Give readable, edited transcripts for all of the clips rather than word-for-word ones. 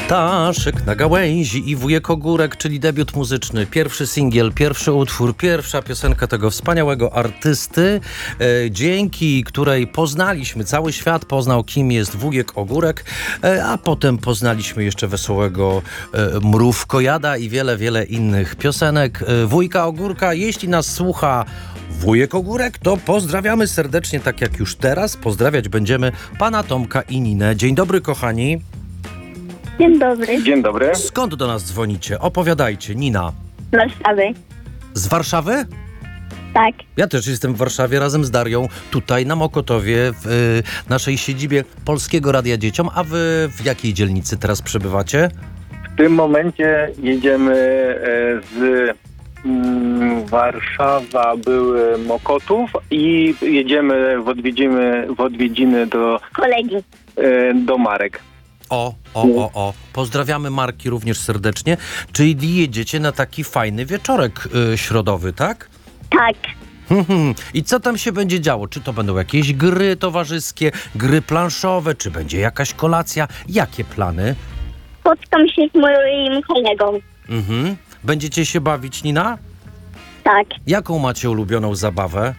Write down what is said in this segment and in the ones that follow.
Ptaszek na gałęzi i Wujek Ogórek, czyli debiut muzyczny, pierwszy singiel, pierwszy utwór, pierwsza piosenka tego wspaniałego artysty, dzięki której poznaliśmy, cały świat poznał, kim jest Wujek Ogórek, a potem poznaliśmy jeszcze Wesołego Mrówkojada i wiele, wiele innych piosenek Wujka Ogórka. Jeśli nas słucha Wujek Ogórek, to pozdrawiamy serdecznie, tak jak już teraz pozdrawiać będziemy pana Tomka i Ninę. Dzień dobry, kochani. Dzień dobry. Dzień dobry. Skąd do nas dzwonicie? Opowiadajcie. Nina. Z Warszawy. Z Warszawy? Tak. Ja też jestem w Warszawie razem z Darią, tutaj na Mokotowie, w naszej siedzibie Polskiego Radia Dzieciom. A wy w jakiej dzielnicy teraz przebywacie? W tym momencie jedziemy z Warszawa, były Mokotów i jedziemy w odwiedziny Kolegi. do Marek. O. Pozdrawiamy Marki również serdecznie. Czyli jedziecie na taki fajny wieczorek środowy, tak? Tak. I co tam się będzie działo? Czy to będą jakieś gry towarzyskie, gry planszowe, czy będzie jakaś kolacja? Jakie plany? Spotkam się z moim kolegą. Będziecie się bawić, Nina? Tak. Jaką macie ulubioną zabawę?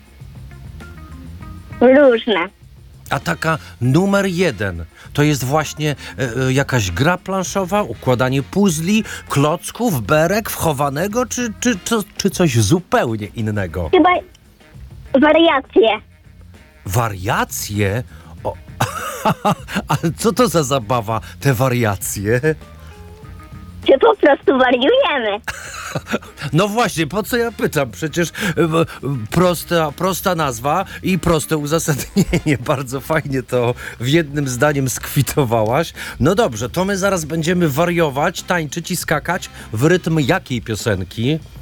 Różne. A taka numer 1 to jest właśnie jakaś gra planszowa, układanie puzli, klocków, berek, wchowanego, czy coś zupełnie innego? Chyba wariacje. Wariacje? O, a co to za zabawa, te wariacje? Czy po prostu wariujemy? No właśnie, po co ja pytam? Przecież prosta nazwa i proste uzasadnienie. Bardzo fajnie to w jednym zdaniem skwitowałaś. No dobrze, to my zaraz będziemy wariować, tańczyć i skakać w rytm jakiej piosenki?